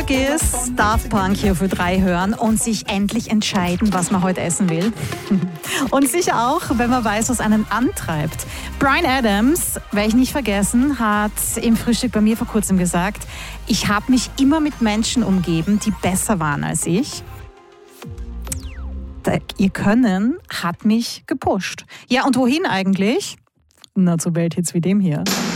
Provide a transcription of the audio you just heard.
Frühstück ist, Daft Punk hier für 3 hören und sich endlich entscheiden, was man heute essen will. Und sicher auch, wenn man weiß, was einen antreibt. Bryan Adams, werde ich nicht vergessen, hat im Frühstück bei mir vor kurzem gesagt, ich habe mich immer mit Menschen umgeben, die besser waren als ich. Ihr Können hat mich gepusht. Ja, und wohin eigentlich? Na, zu Welthits wie dem hier.